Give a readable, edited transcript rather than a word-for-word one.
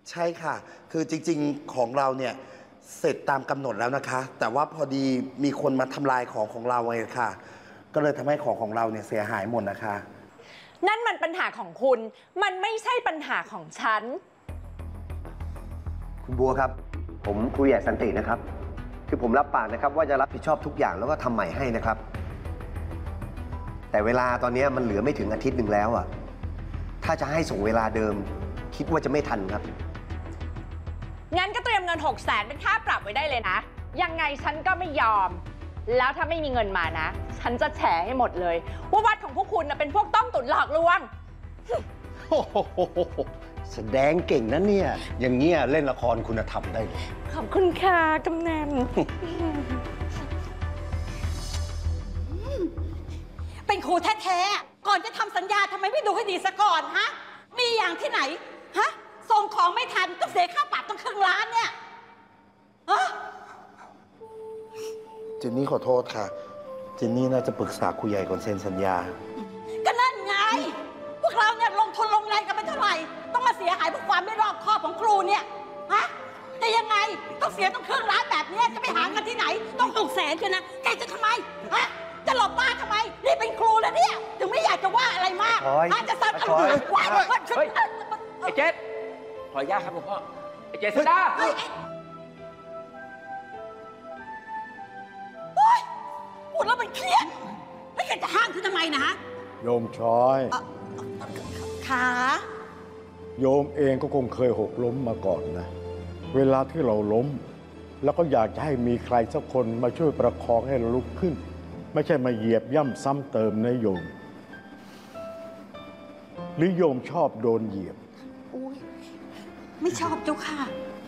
ใช่ค่ะคือจริงๆของเราเนี่ยเสร็จตามกำหนดแล้วนะคะ แต่ว่าพอดีมีคนมาทำลายของเราไงค่ะ ก็เลยทำให้ของเราเนี่ยเสียหายหมดนะคะนั่นมันปัญหาของคุณมันไม่ใช่ปัญหาของฉันคุณบัวครับผมครูใหญ่สันตินะครับคือผมรับปากนะครับว่าจะรับผิดชอบทุกอย่างแล้วก็ทำใหม่ให้นะครับแต่เวลาตอนนี้มันเหลือไม่ถึงอาทิตย์หนึ่งแล้วอ่ะถ้าจะให้ส่งเวลาเดิมคิดว่าจะไม่ทันครับงั้นก็เตรียมเงิน600,000เป็นค่าปรับไว้ได้เลยนะยังไงฉันก็ไม่ยอมแล้วถ้าไม่มีเงินมานะฉันจะแฉให้หมดเลยว่าวัดของพวกคุณเป็นพวกต้มตุ๋นหลอกลวงโอ้โหแสดงเก่งนะเนี่ยอย่างเงี้ยเล่นละครคุณธรรมได้เลยขอบคุณค่ะกำนันเป็นครูแท้ๆก่อนจะทำสัญญาทำไมไม่ดูให้ดีซะก่อนฮะมีอย่างที่ไหนฮะส่งของไม่ทันก็เสียค่าปรับตั้งครึ่งล้านเนี่ยฮะเจนนี่ขอโทษค่ะเจนนี่น่าจะปรึกษาครูใหญ่ก่อนเซ็นสัญญาก็นั่นไงพวกเราเนี่ยลงทุนลงแรงกันไปเท่าไหร่ต้องมาเสียหายเพราะความไม่รอบคอบของครูเนี่ยฮะแต่ยังไงต้องเสียต้องครึ่งล้านแบบนี้จะไปหาเงินที่ไหนต้อง600,000กันนะแกจะทำไมฮะจะหลบบ้าทำไมนี่เป็นครูแล้วเนี่ยถึงไม่อยากจะว่าอะไรมากจะสั่งอะไรว้ายไอ้เจษขออนุญาตครับหลวงพ่อไอ้เจษดาพูดแล้วมันเครียดแล้วแกจะห้ามคือทำไมนะฮะโยมช้อยขาโยมเองก็คงเคยหกล้มมาก่อนนะเวลาที่เราล้มแล้วก็อยากจะให้มีใครสักคนมาช่วยประคองให้เราลุกขึ้นไม่ใช่มาเหยียบย่ำซ้ำเติมนะโยมหรือโยมชอบโดนเหยียบไม่ชอบเจ้าค่ะ